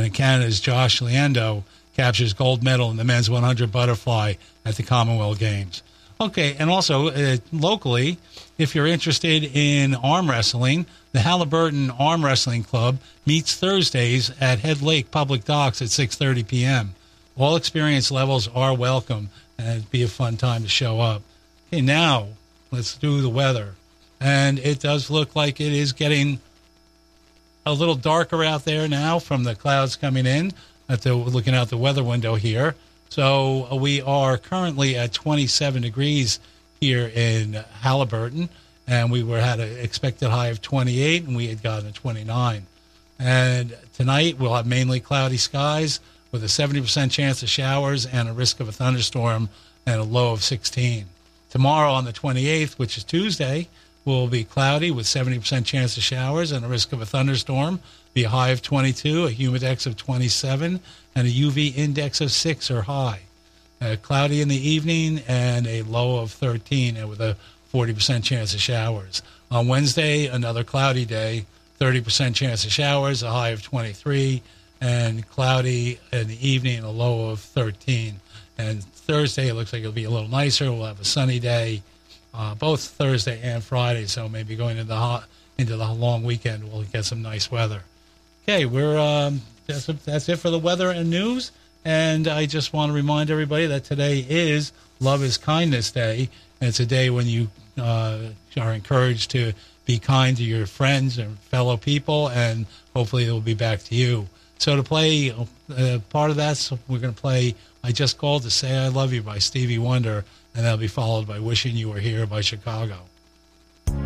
And Canada's Josh Leando captures gold medal in the men's 100 butterfly at the Commonwealth Games. Okay, and also locally, if you're interested in arm wrestling, the Halliburton Arm Wrestling Club meets Thursdays at Head Lake Public Docks at 6:30 p.m. All experience levels are welcome, and it'd be a fun time to show up. Okay, now let's do the weather. And it does look like it is getting a little darker out there now from the clouds coming in. Looking out the weather window here. So we are currently at 27 degrees here in Halliburton, and we had an expected high of 28, and we had gotten a 29. And tonight we'll have mainly cloudy skies with a 70% chance of showers and a risk of a thunderstorm and a low of 16. Tomorrow on the 28th, which is Tuesday, will be cloudy with 70% chance of showers and a risk of a thunderstorm. Be a high of 22, a humidex of 27, and a UV index of 6 or high. Cloudy in the evening and a low of 13 and with a 40% chance of showers. On Wednesday, another cloudy day, 30% chance of showers, a high of 23, and cloudy in the evening, a low of 13. And Thursday, it looks like it'll be a little nicer. We'll have a sunny day, both Thursday and Friday, so maybe going into the long weekend, we'll get some nice weather. Okay, that's it for the weather and news, and I just want to remind everybody that today is Love is Kindness Day, and it's a day when you are encouraged to be kind to your friends and fellow people, and hopefully it will be back to you. So to play part of that, so we're going to play I Just Called to Say I Love You by Stevie Wonder, and that'll be followed by Wishing You Were Here by Chicago.